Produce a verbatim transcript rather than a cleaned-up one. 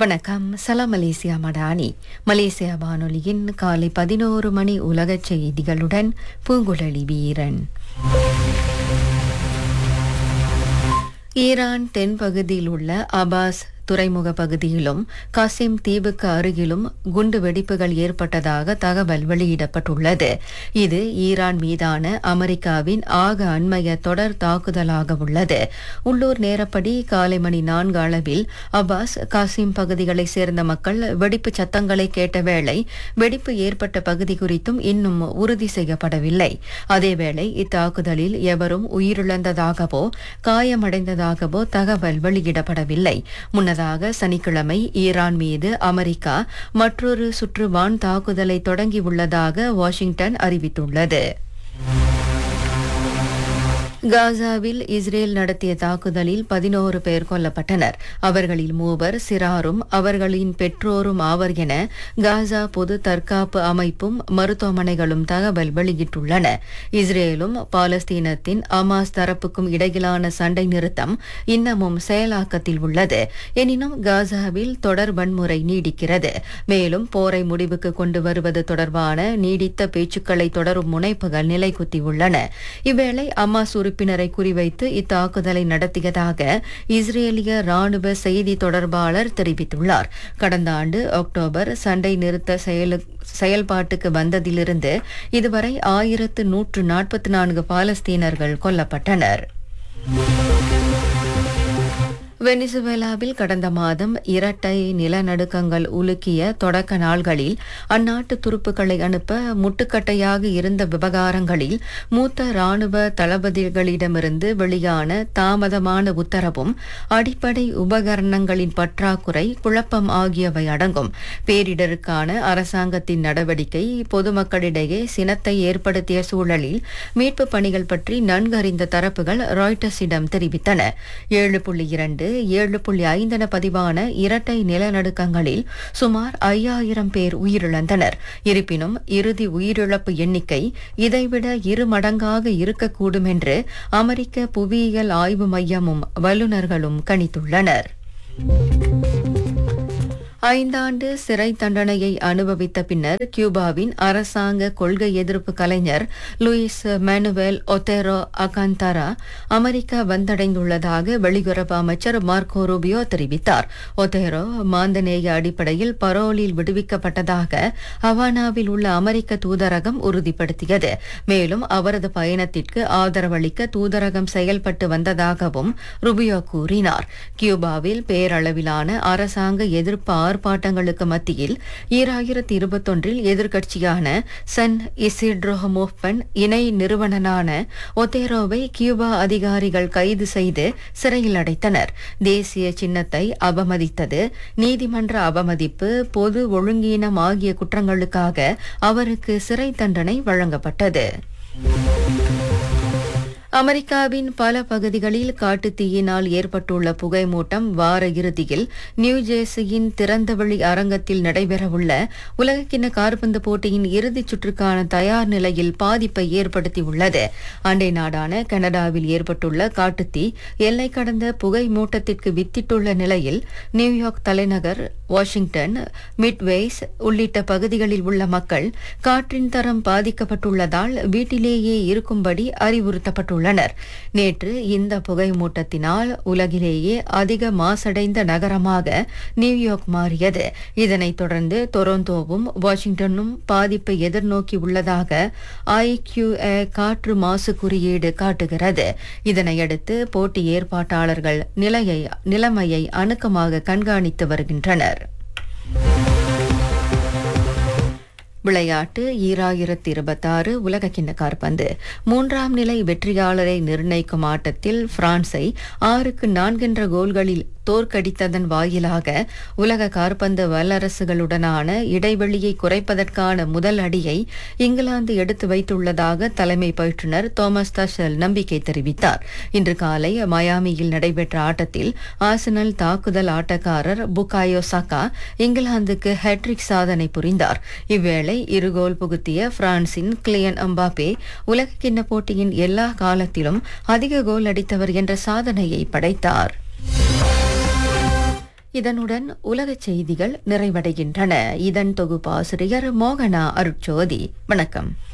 வணக்கம். சலாம் Malaysia Madani. Malaysia வானொலியின் காலை பதினோரு மணி உலகச் செய்திகளுடன் பூங்குழலி வீரன். ஈரான் தென்பகுதியில் உள்ள அபாஸ் துறைமுக பகுதியிலும் காசிம் தீவுக்கு அருகிலும் குண்டு வெடிப்புகள் ஏற்பட்டதாக தகவல் வெளியிடப்பட்டுள்ளது. இது ஈரான் மீதான அமெரிக்காவின் ஆக அண்மைய தொடர் தாக்குதலாக உள்ளது. உள்ளூர் நேரப்படி காலை மணி நான்கு அளவில் அப்பாஸ் காசிம் பகுதிகளைச் சேர்ந்த மக்கள் வெடிப்பு சத்தங்களை கேட்ட வேளை வெடிப்பு ஏற்பட்ட பகுதி குறித்தும் இன்னும் உறுதி செய்யப்படவில்லை. அதேவேளை இத்தாக்குதலில் எவரும் உயிரிழந்ததாகவோ காயமடைந்ததாகவோ தகவல் வெளியிடப்படவில்லை. முன்னதாக சனிக்கிழமை ஈரான் மீது அமெரிக்கா மற்றொரு சுற்று வான் தாக்குதலை தொடங்கியுள்ளதாக வாஷிங்டன் அறிவித்துள்ளது. காசாவில் இஸ்ரேல் நடத்திய தாக்குதலில் பதினோரு பேர் கொல்லப்பட்டனர். அவர்களில் மூவர் சிறாரும் அவர்களின் பெற்றோரும் ஆவர் என காசா பொது தற்காப்பு அமைப்பும் மருத்துவமனைகளும் தகவல் வெளியிட்டுள்ளன. இஸ்ரேலும் பாலஸ்தீனத்தின் அமாஸ் தரப்புக்கும் இடையிலான சண்டை நிறுத்தம் இன்னமும் செயலாக்கத்தில் உள்ளது. எனினும் காசாவில் தொடர் வன்முறை நீடிக்கிறது. மேலும் போரை முடிவுக்கு கொண்டு வருவது தொடர்பான நீடித்த பேச்சுக்களை தொடரும் முனைப்புகள் நிலைக்குத்தியுள்ளன. இவ்வேளை அமாஸ் உறுப்பினரை குறிவைத்து இத்தாக்குதலை நடத்தியதாக இஸ்ரேலிய ராணுவ செய்தி தொடர்பாளர் தெரிவித்துள்ளார். கடந்த ஆண்டு அக்டோபர் சண்டை நிறுத்த செயல்பாட்டுக்கு வந்ததிலிருந்து இதுவரை ஆயிரத்து நூற்று நாற்பத்தி நான்கு பாலஸ்தீனர்கள் கொல்லப்பட்டனர். வெனிசுவேலாவில் கடந்த மாதம் இரட்டை நிலநடுக்கங்கள் உலுக்கிய தொடக்க நாள்களில் அந்நாட்டு துருப்புக்களை அனுப்ப முட்டுக்கட்டையாக இருந்த விவகாரங்களில் மூத்த ராணுவ தளபதிகளிடமிருந்து வெளியான தாமதமான உத்தரவும் அடிப்படை உபகரணங்களின் பற்றாக்குறை குழப்பம் ஆகியவை அடங்கும். பேரிடருக்கான அரசாங்கத்தின் நடவடிக்கை பொதுமக்களிடையே சினத்தை ஏற்படுத்திய சூழலில் மீட்பு பணிகள் பற்றி நன்கறிந்த தரப்புகள் ராய்டர்ஸிடம் தெரிவித்தன. ஏழு புள்ளி இரண்டு ஏழு புள்ளி ஐந்து என பதிவான இரட்டை நிலநடுக்கங்களில் சுமார் ஐயாயிரம் பேர் உயிரிழந்தனர். இருப்பினும் இறுதி உயிரிழப்பு எண்ணிக்கை இதைவிட இரு மடங்காக இருக்கக்கூடும் என்று அமெரிக்க புவியியல் ஆய்வு மையமும் வல்லுநர்களும் கணித்துள்ளனர். ஐந்தாண்டு சிறை தண்டனையை அனுபவித்த பின்னர் கியூபாவின் அரசாங்க கொள்கை எதிர்ப்பு கலைஞர் லூயிஸ் மேனுவேல் ஒத்தேரோ அகாந்தாரா அமெரிக்கா வந்தடைந்துள்ளதாக வெளியுறவு அமைச்சர் மார்க்கோ ரூபியோ தெரிவித்தார். ஒத்தேரோ மாந்தநேய அடிப்படையில் பரோலில் விடுவிக்கப்பட்டதாக ஹவானாவில் உள்ள அமெரிக்க தூதரகம் உறுதிப்படுத்தியது. மேலும் அவரது பயணத்திற்கு ஆதரவளிக்க தூதரகம் செயல்பட்டு வந்ததாகவும் ரூபியோ கூறினார். கியூபாவில் பேரளவிலான அரசாங்க எதிர்ப்பு ஆர்ப்பாட்டங்களுக்கு மத்தியில் ஈராயிரத்தி இருபத்தொன்றில் எதிர்க்கட்சியான சன் இசிட்ரோ மூவ்மெண்ட் இணை நிறுவனரான ஒத்தேரோவை கியூபா அதிகாரிகள் கைது செய்து சிறையில் அடைத்தனர். தேசிய சின்னத்தை அவமதித்தது, நீதிமன்ற அவமதிப்பு, பொது ஒழுங்கீனம் ஆகிய குற்றங்களுக்காக அவருக்கு சிறை தண்டனை வழங்கப்பட்டது. அமெரிக்காவின் பல பகுதிகளில் காட்டுத்தீயினால் ஏற்பட்டுள்ள புகைமூட்டம் வார இறுதியில் நியூஜெர்சியின் திறந்தவெளி அரங்கத்தில் நடைபெறவுள்ள உலகக்கிண்ண காற்பந்து போட்டியின் இறுதிச் சுற்றுக்கான தயார் நிலையில் பாதிப்பை ஏற்படுத்தியுள்ளது. அண்டை நாடான கனடாவில் ஏற்பட்டுள்ள காட்டுத்தீ எல்லை கடந்த புகை மூட்டத்திற்கு வித்திட்டுள்ள நிலையில் நியூயார்க் தலைநகர், வாஷிங்டன், மிட்வேஸ் உள்ளிட்ட பகுதிகளில் உள்ள மக்கள் காற்றின் தரம் பாதிக்கப்பட்டுள்ளதால் வீட்டிலேயே இருக்கும்படி அறிவுறுத்தப்பட்டுள்ளனர். நேற்று இந்த புகை மூட்டத்தினால் உலகிலேயே அதிக மாசடைந்த நகரமாக நியூயார்க் மாறியது. இதனைத் தொடர்ந்து டொரண்டோவும் வாஷிங்டனும் பாதிப்பை எதிர்நோக்கி உள்ளதாக ஐகியூஏ காற்று மாசு குறியீடு காட்டுகிறது. இதனையடுத்து போட்டி ஏற்பாட்டாளர்கள் நிலையை நிலைமையை அணுக்கமாக கண்காணித்து வருகின்றனர். விளையாட்டு ஈராயிரத்தி இருபத்தாறு உலகக்கிண்ண காற்பந்து மூன்றாம் நிலை வெற்றியாளரை நிர்ணயிக்கும் ஆட்டத்தில் பிரான்சை ஆறுக்கு நான்கென்ற கோல்களில் தோற்கடித்ததன் வாயிலாக உலக காற்பந்து வல்லரசுகளுடனான இடைவெளியை குறைப்பதற்கான முதல் அடியை இங்கிலாந்து எடுத்து வைத்துள்ளதாக தலைமை பயிற்றுநர் தோமஸ் தஷல் நம்பிக்கை தெரிவித்தார். இன்று காலை மயாமியில் நடைபெற்ற ஆட்டத்தில் ஆர்சனல் தாக்குதல் ஆட்டக்காரர் புகாயோ சாகா இங்கிலாந்துக்கு ஹேட்ரிக் சாதனை புரிந்தார். இவ்வேளை இரு கோல் புகுத்திய பிரான்சின் கிலியன் எம்பாப்பே உலகக்கிண்ண போட்டியின் எல்லா காலத்திலும் அதிக கோல் அடித்தவர் என்ற சாதனையை படைத்தார். இதனுடன் உலகச் செய்திகள் நிறைவடைகின்றன. இதன் தொகுப்பாசிரியர் மோகனா அருட்சோதி. வணக்கம்.